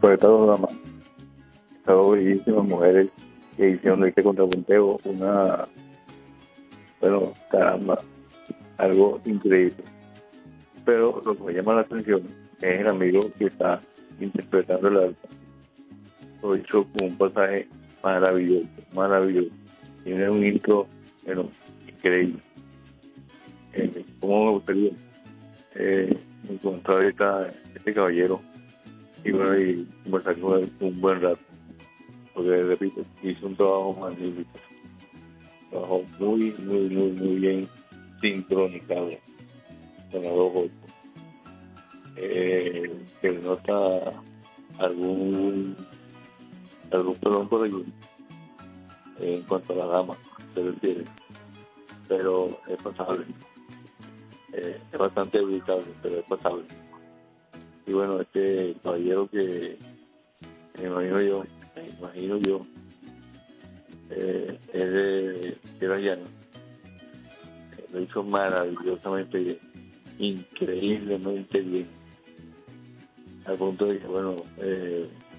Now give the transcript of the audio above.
Pues estas dos bellísimas mujeres que hicieron de este contrapunteo una, bueno, caramba, algo increíble. Pero lo que me llama la atención es el amigo que está interpretando el alfa. Lo hecho con un pasaje maravilloso, maravilloso. Tiene un intro, bueno, increíble. ¿Cómo me gustaría encontrar este caballero y bueno, y conversar con él un buen rato? Porque, repito, hizo un trabajo magnífico, un trabajo muy, muy, muy, muy bien sincronizado con los dos voces. Que nota algún perdón por allí en cuanto a la dama se refiere, pero es pasable. Es bastante evitable, pero es pasable. Y bueno, este caballero que me imagino yo, es de Tierra Llana, lo hizo maravillosamente bien, increíblemente bien, al punto de que, bueno,